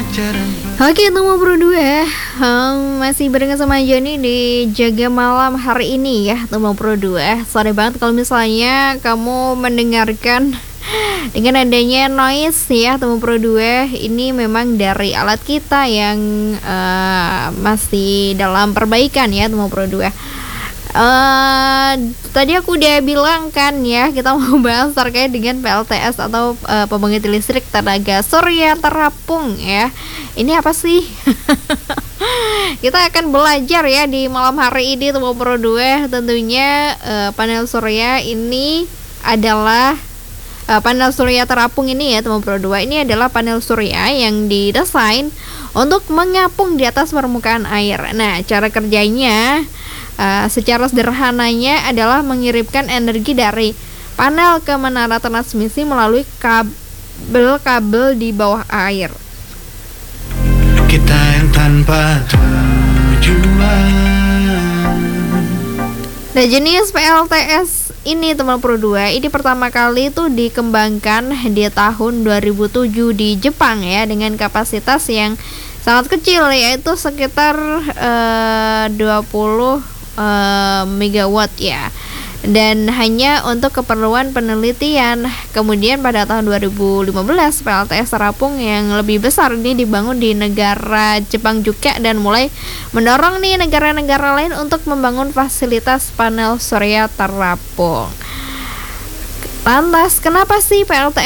Oke, nomor berdua masih barengan sama Joni di Jaga Malam hari ini ya, nomor berdua. Sorry banget kalau misalnya kamu mendengarkan dengan adanya noise ya, nomor berdua. Ini memang dari alat kita yang masih dalam perbaikan ya, nomor berdua. Tadi aku udah bilang kan ya, kita mau bahas terkait dengan PLTS atau pembangkit listrik tenaga surya terapung ya. Ini apa sih? Kita akan belajar ya di malam hari ini Temu Pro 2. Tentunya panel surya ini adalah panel surya terapung ini ya, Temu Pro 2. Ini adalah panel surya yang didesain untuk mengapung di atas permukaan air. Nah, cara kerjanya secara sederhananya adalah mengirimkan energi dari panel ke menara transmisi melalui kabel-kabel di bawah air. Kita yang tanpa tujuan. Nah, jenis PLTS ini teman Pro 2 ini pertama kali itu dikembangkan di tahun 2007 di Jepang ya, dengan kapasitas yang sangat kecil yaitu sekitar 20 megawatt ya, dan hanya untuk keperluan penelitian. Kemudian pada tahun 2015 PLTS terapung yang lebih besar ini dibangun di negara Jepang juga, dan mulai mendorong nih negara-negara lain untuk membangun fasilitas panel surya terapung. Lantas kenapa sih PLTS